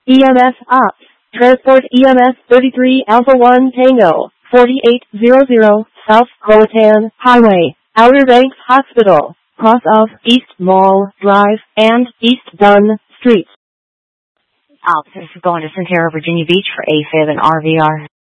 EMS Ops. Transport EMS 33 Alpha 1 Tango, 4800 South Croatan Highway, Outer Banks Hospital, cross of East Mall Drive and East Dunn Street. Ops, this is going to Sentara, Virginia Beach for AFib and RVR.